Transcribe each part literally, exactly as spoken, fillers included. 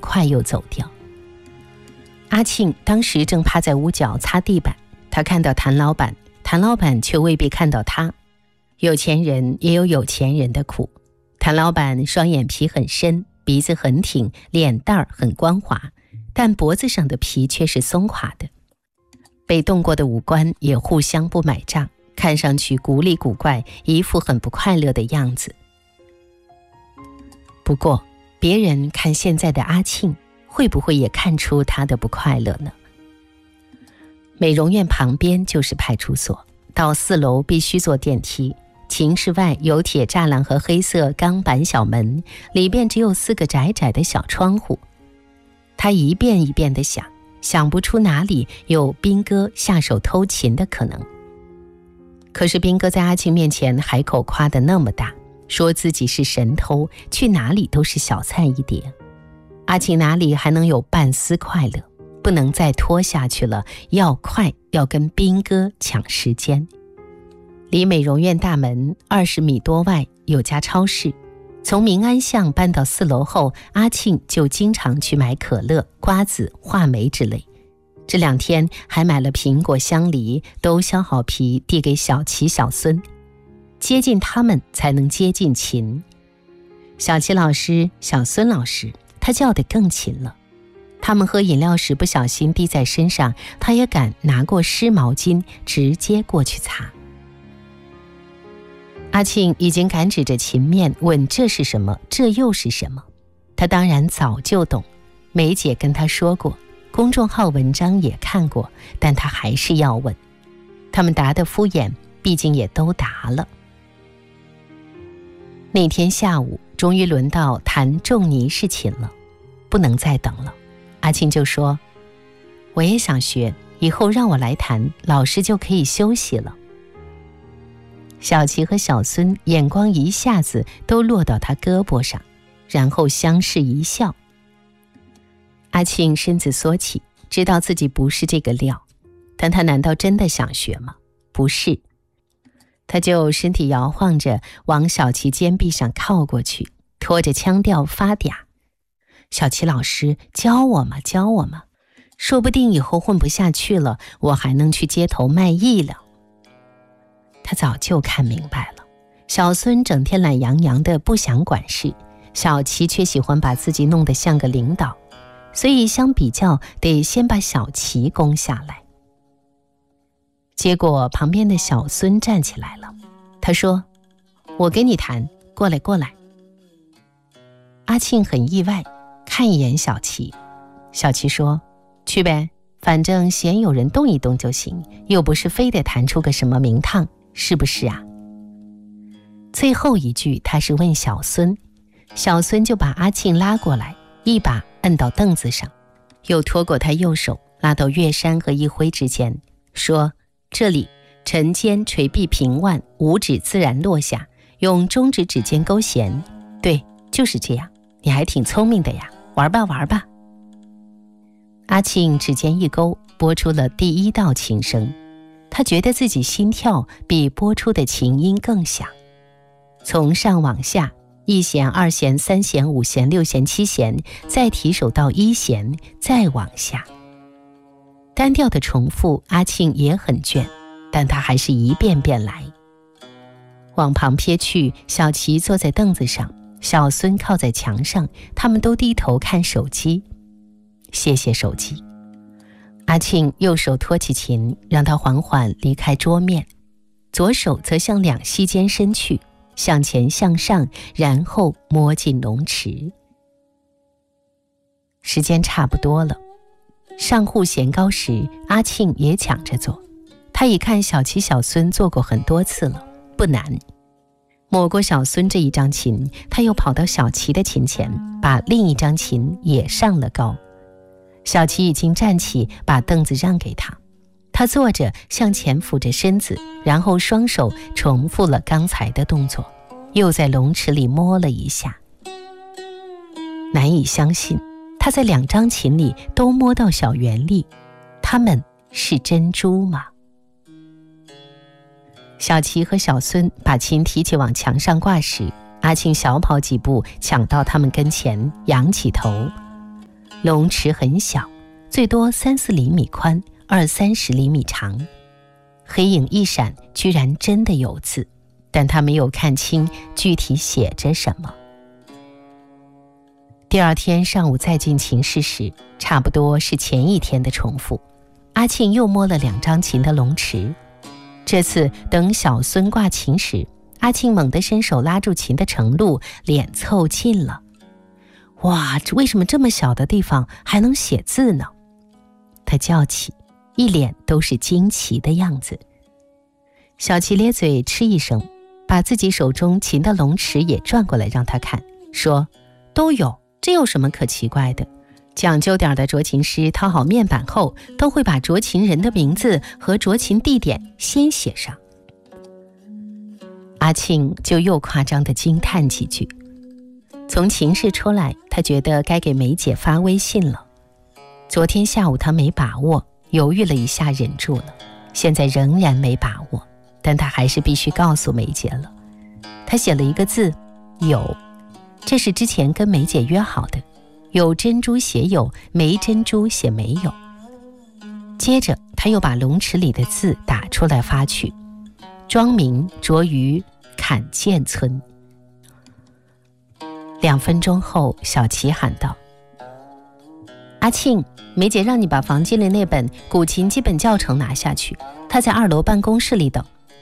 快又走掉。阿庆当时正趴在屋角擦地板，他看到谭老板，谭老板却未必看到他。有钱人也有有钱人的苦。谭老板双眼皮很深，鼻子很挺，脸蛋儿很光滑，但脖子上的皮却是松垮的。被动过的五官也互相不买账，看上去古里古怪，一副很不快乐的样子。不过别人看现在的阿庆，会不会也看出他的不快乐呢？美容院旁边就是派出所，到四楼必须坐电梯。寝室外有铁栅栏和黑色钢板小门，里边只有四个窄窄的小窗户。他一遍一遍地想，想不出哪里有兵哥下手偷情的可能。可是兵哥在阿庆面前海口夸得那么大，说自己是神偷，去哪里都是小菜一碟。阿庆哪里还能有半丝快乐？不能再拖下去了，要快，要跟兵哥抢时间。离美容院大门二十米多外有家超市，从民安巷搬到四楼后，阿庆就经常去买可乐、瓜子、话梅之类。这两天还买了苹果、香梨，都削好皮递给小齐、小孙。接近他们才能接近勤。小齐老师、小孙老师，他叫得更勤了。他们喝饮料时不小心滴在身上，他也敢拿过湿毛巾直接过去擦。阿庆已经敢指着琴面问这是什么，这又是什么。他当然早就懂，梅姐跟他说过，公众号文章也看过，但他还是要问。他们答得敷衍，毕竟也都答了。那天下午终于轮到弹仲尼式琴了，不能再等了。阿庆就说，我也想学，以后让我来弹，老师就可以休息了。小齐和小孙眼光一下子都落到他胳膊上，然后相视一笑。阿庆身子缩起，知道自己不是这个料，但他难道真的想学吗？不是。他就身体摇晃着往小齐肩臂上靠过去，拖着腔调发嗲，小齐老师，教我嘛，教我嘛，说不定以后混不下去了，我还能去街头卖艺了。他早就看明白了，小孙整天懒洋洋的不想管事，小齐却喜欢把自己弄得像个领导，所以相比较得先把小齐攻下来。结果旁边的小孙站起来了，他说，我给你弹，过来过来。阿庆很意外，看一眼小齐。小齐说，去呗，反正嫌有人动一动就行，又不是非得弹出个什么名堂，是不是啊？最后一句他是问小孙，小孙就把阿庆拉过来，一把摁到凳子上，又拖过他右手拉到月山和一辉之间，说，这里沉肩垂臂平腕，五指自然落下，用中指指尖勾弦，对，就是这样，你还挺聪明的呀，玩吧玩吧。阿庆指尖一勾，拨出了第一道琴声，他觉得自己心跳比拨出的琴音更响。从上往下，一弦、二弦、三弦、五弦、六弦、七弦，再提手到一弦，再往下。单调的重复，阿庆也很倦，但他还是一遍遍来。往旁瞥去，小齐坐在凳子上，小孙靠在墙上，他们都低头看手机。谢谢手机。阿庆右手托起琴，让他缓缓离开桌面，左手则向两膝间伸去，向前向上，然后摸进龙池。时间差不多了，上户弦高时，阿庆也抢着做。他已看小齐小孙做过很多次了，不难。抹过小孙这一张琴，他又跑到小齐的琴前，把另一张琴也上了高。小齐已经站起，把凳子让给他。他坐着，向前俯着身子，然后双手重复了刚才的动作，又在龙池里摸了一下。难以相信，他在两张琴里都摸到小圆粒，它们是珍珠吗？小齐和小孙把琴提起往墙上挂时，阿庆小跑几步抢到他们跟前，仰起头。 龙池很小，最多三四厘米宽，二三十厘米长。黑影一闪，居然真的有字，但他没有看清具体写着什么。第二天上午再进琴室时，差不多是前一天的重复。阿庆又摸了两张琴的龙池。这次等小孙挂琴时，阿庆猛地伸手拉住琴的程路，脸凑近了。哇，为什么这么小的地方还能写字呢？他叫起，一脸都是惊奇的样子。小琪咧嘴嗤一声，把自己手中琴的龙池也转过来让他看，说：都有，这有什么可奇怪的？讲究点的斫琴师掏好面板后，都会把斫琴人的名字和斫琴地点先写上。阿庆就又夸张地惊叹几句。从琴室出来，他觉得该给梅姐发微信了。昨天下午他没把握，犹豫了一下忍住了，现在仍然没把握，但他还是必须告诉梅姐了。他写了一个字，有，这是之前跟梅姐约好的，有珍珠写有，没珍珠写没有。接着他又把龙池里的字打出来发去，庄名着于坎涧村。两分钟后，小琪喊道：阿庆，梅姐让你把房间里那本古琴基本教程拿下去，她在二楼办公室里等。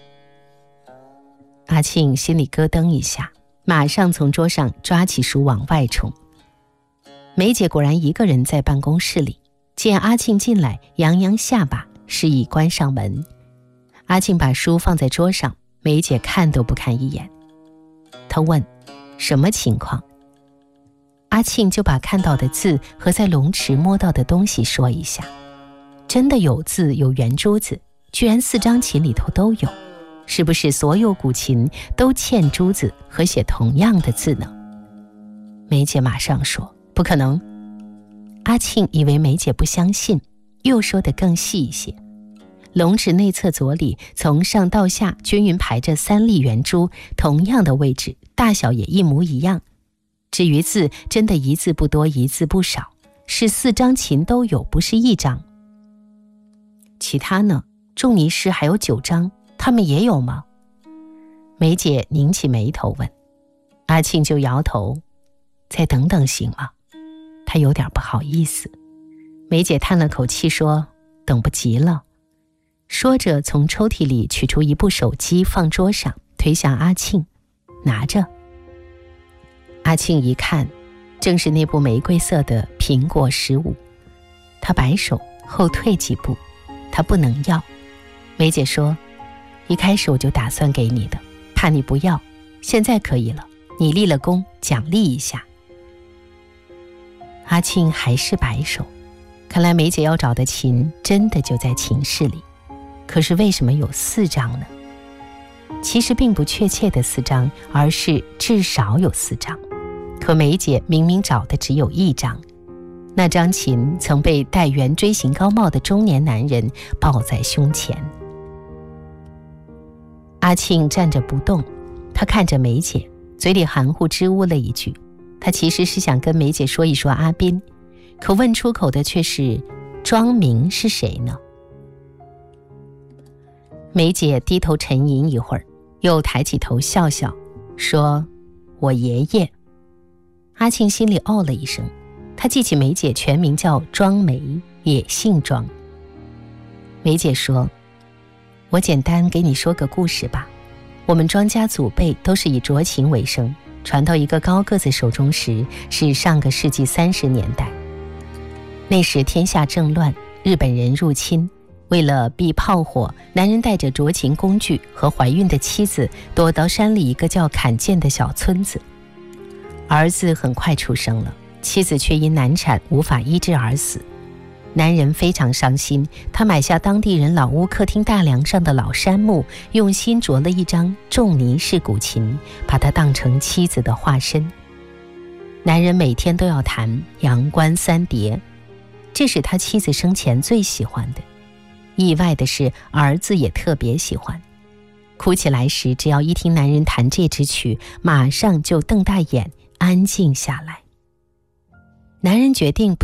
阿庆心里咯噔一下，马上从桌上抓起书往外冲。梅姐果然一个人在办公室里，见阿庆进来，扬扬下巴，示意关上门。阿庆把书放在桌上，梅姐看都不看一眼。她问：什么情况？阿庆就把看到的字和在龙池摸到的东西说一下。真的有字，有圆珠子，居然四张琴里头都有，是不是所有古琴都嵌珠子和写同样的字呢？梅姐马上说：不可能。阿庆以为梅姐不相信，又说得更细一些。龙池内侧左里从上到下均匀排着三粒圆珠，同样的位置，大小也一模一样。至于字，真的一字不多，一字不少，是四张琴都有，不是一张。其他呢？仲尼诗还有九张，他们也有吗？梅姐拧起眉头问。阿庆就摇头：再等等行吗？他有点不好意思。梅姐叹了口气说：等不及了。说着从抽屉里取出一部手机放桌上，推向阿庆：拿着。阿庆一看，正是那部玫瑰色的苹果十五。他摆手后退几步，他不能要。梅姐说：一开始我就打算给你的，怕你不要，现在可以了，你立了功，奖励一下。阿庆还是摆手，看来梅姐要找的琴真的就在琴室里。可是为什么有四张呢？其实并不确切的四张，而是至少有四张。可梅姐明明找的只有一张，那张琴曾被戴圆锥形高帽的中年男人抱在胸前。阿庆站着不动，他看着梅姐，嘴里含糊支吾了一句。他其实是想跟梅姐说一说阿斌，可问出口的却是：庄明是谁呢？梅姐低头沉吟一会儿，又抬起头笑笑，说：我爷爷。阿庆心里哦了一声，他记起梅姐全名叫庄梅，也姓庄。梅姐说：我简单给你说个故事吧。我们庄家祖辈都是以斫琴为生，传到一个高个子手中时是上个世纪三十年代。那时天下正乱，日本人入侵，为了避炮火，男人带着斫琴工具和怀孕的妻子躲到山里一个叫坎涧的小村子。儿子很快出生了，妻子却因难产无法医治而死。男人非常伤心，他买下当地人老屋客厅大梁上的老杉木，用心琢了一张仲尼式古琴，把它当成妻子的化身。男人每天都要弹《阳关三叠》，这是他妻子生前最喜欢的。意外的是，儿子也特别喜欢。哭起来时，只要一听男人弹这支曲，马上就瞪大眼，安静下来。男人决定不